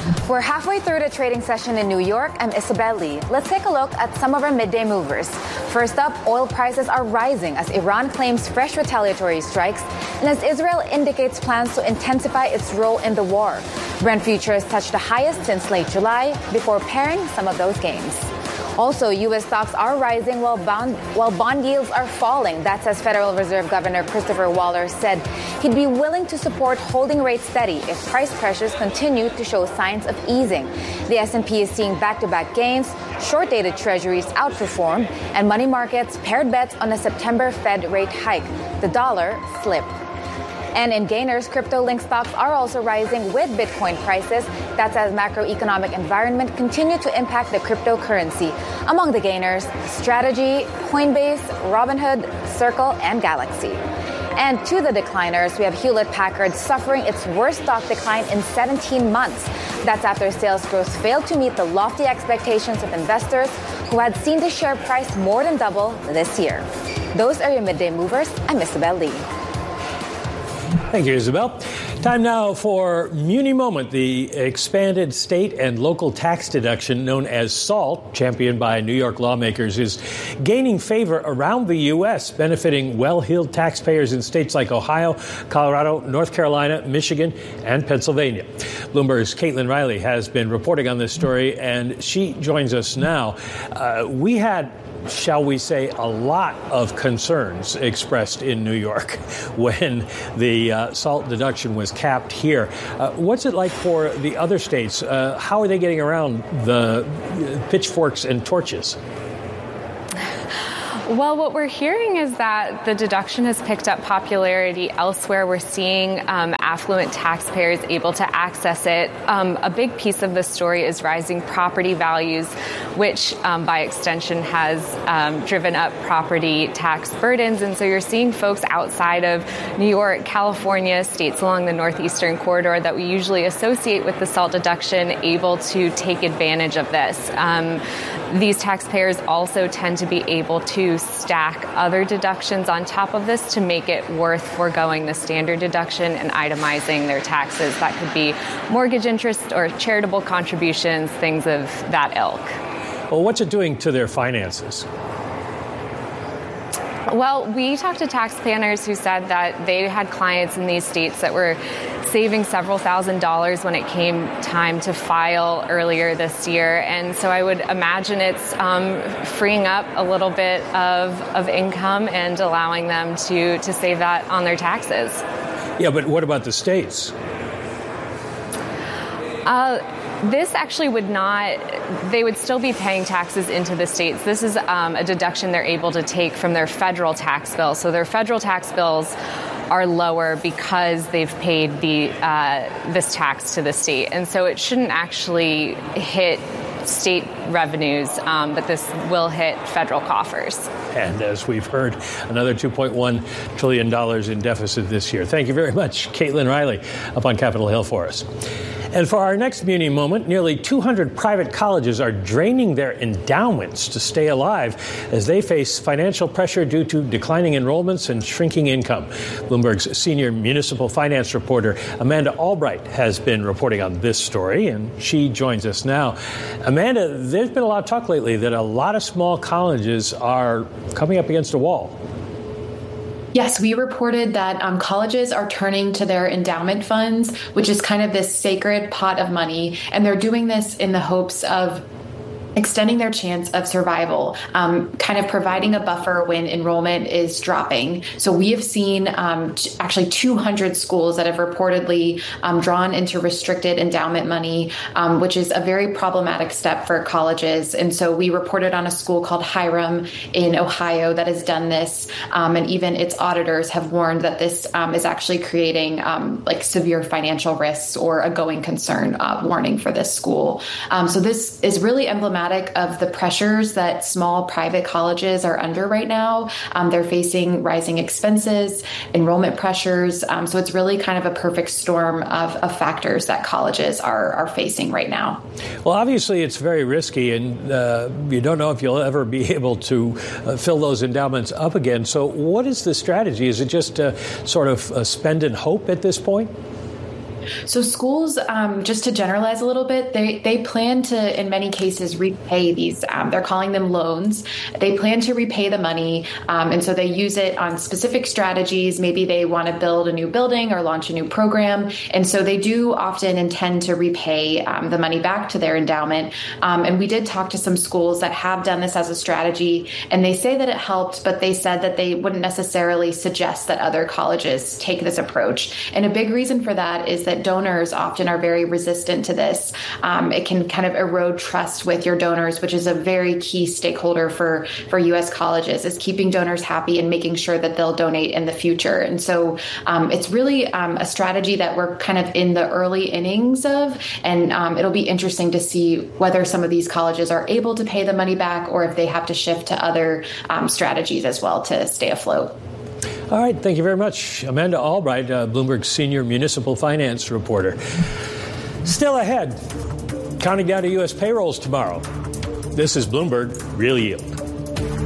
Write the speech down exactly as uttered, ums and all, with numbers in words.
We're halfway through the trading session in New York. I'm Isabel Lee. Let's take a look at some of our midday movers. First up, oil prices are rising as Iran claims fresh retaliatory strikes and as Israel indicates plans to intensify its role in the war. Brent futures touched the highest since late July before paring some of those gains. Also, U S stocks are rising while bond, while bond yields are falling. That's as Federal Reserve Governor Christopher Waller said he'd be willing to support holding rates steady if price pressures continue to show signs of easing. The S and P is seeing back-to-back gains, short-dated treasuries outperform, and money markets paired bets on a September Fed rate hike. The dollar slipped. And in gainers, crypto-linked stocks are also rising with Bitcoin prices. That's as macroeconomic environment continue to impact the cryptocurrency. Among the gainers, Strategy, Coinbase, Robinhood, Circle, and Galaxy. And to the decliners, we have Hewlett-Packard suffering its worst stock decline in seventeen months. That's after sales growth failed to meet the lofty expectations of investors who had seen the share price more than double this year. Those are your midday movers. I'm Isabel Lee. Thank you, Isabel. Time now for Muni Moment, the expanded state and local tax deduction known as SALT, championed by New York lawmakers, is gaining favor around the U S, benefiting well-heeled taxpayers in states like Ohio, Colorado, North Carolina, Michigan, and Pennsylvania. Bloomberg's Caitlin Riley has been reporting on this story, and she joins us now. Uh, we had shall we say, a lot of concerns expressed in New York when the uh, SALT deduction was capped here. Uh, what's it like for the other states? Uh, how are they getting around the pitchforks and torches? Well, what we're hearing is that the deduction has picked up popularity elsewhere. We're seeing um, affluent taxpayers able to access it. Um, a big piece of the story is rising property values, which um, by extension has um, driven up property tax burdens. And so you're seeing folks outside of New York, California, states along the northeastern corridor that we usually associate with the SALT deduction able to take advantage of this. Um, these taxpayers also tend to be able to stack other deductions on top of this to make it worth foregoing the standard deduction and itemizing their taxes. That could be mortgage interest or charitable contributions, things of that ilk. Well, what's it doing to their finances? Well, we talked to tax planners who said that they had clients in these states that were saving several thousand dollars when it came time to file earlier this year. And so I would imagine it's um, freeing up a little bit of, of income and allowing them to, to save that on their taxes. Yeah, but what about the states? Uh, This actually would not, they would still be paying taxes into the states. This is um, a deduction they're able to take from their federal tax bill. So their federal tax bills are lower because they've paid the uh, this tax to the state. And so it shouldn't actually hit state revenues, um, but this will hit federal coffers. And as we've heard, another two point one trillion dollars in deficit this year. Thank you very much, Caitlin Riley, up on Capitol Hill for us. And for our next Muni Moment, nearly two hundred private colleges are draining their endowments to stay alive as they face financial pressure due to declining enrollments and shrinking income. Bloomberg's senior municipal finance reporter, Amanda Albright, has been reporting on this story, and she joins us now. Amanda, there's been a lot of talk lately that a lot of small colleges are coming up against a wall. Yes, we reported that um, colleges are turning to their endowment funds, which is kind of this sacred pot of money, and they're doing this in the hopes of extending their chance of survival, um, kind of providing a buffer when enrollment is dropping. So we have seen um, t- actually two hundred schools that have reportedly um, drawn into restricted endowment money, um, which is a very problematic step for colleges. And so we reported on a school called Hiram in Ohio that has done this. Um, and even its auditors have warned that this um, is actually creating um, like severe financial risks or a going concern uh, warning for this school. Um, so this is really emblematic of the pressures that small private colleges are under right now. Um, they're facing rising expenses, enrollment pressures. Um, so it's really kind of a perfect storm of, of factors that colleges are, are facing right now. Well, obviously, it's very risky, and uh, you don't know if you'll ever be able to uh, fill those endowments up again. So what is the strategy? Is it just uh, sort of uh, spend and hope at this point? So schools, um, just to generalize a little bit, they, they plan to, in many cases, repay these. Um, they're calling them loans. They plan to repay the money. Um, and so they use it on specific strategies. Maybe they want to build a new building or launch a new program. And so they do often intend to repay um, the money back to their endowment. Um, and we did talk to some schools that have done this as a strategy, and they say that it helped, but they said that they wouldn't necessarily suggest that other colleges take this approach. And a big reason for that is that donors often are very resistant to this. Um, it can kind of erode trust with your donors, which is a very key stakeholder for, for U S colleges, is keeping donors happy and making sure that they'll donate in the future. And so um, it's really um, a strategy that we're kind of in the early innings of, and um, it'll be interesting to see whether some of these colleges are able to pay the money back or if they have to shift to other um, strategies as well to stay afloat. All right. Thank you very much, Amanda Albright, uh, Bloomberg's senior municipal finance reporter. Still ahead, counting down to U S payrolls tomorrow. This is Bloomberg Real Yield.